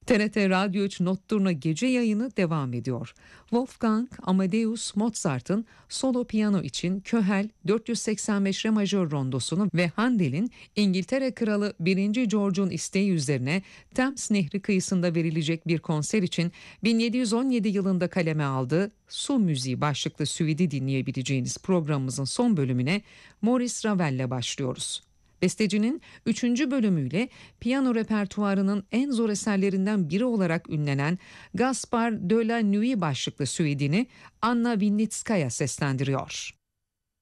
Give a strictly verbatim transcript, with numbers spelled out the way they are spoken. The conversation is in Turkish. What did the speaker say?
T R T Radyo üç Notturna gece yayını devam ediyor. Wolfgang Amadeus Mozart'ın solo piyano için Köhel dört yüz seksen beş Re majör rondosunu ve Handel'in İngiltere Kralı birinci. George'un isteği üzerine Thames Nehri kıyısında verilecek bir konser için bin yedi yüz on yedi yılında kaleme aldığı Su Müziği başlıklı süvidi dinleyebileceğiniz programımızın son bölümüne Maurice Ravel'le başlıyoruz. Bestecinin üçüncü bölümüyle piyano repertuarının en zor eserlerinden biri olarak ünlenen Gaspard de la Nuit başlıklı süidini Anna Winnitzkaya seslendiriyor.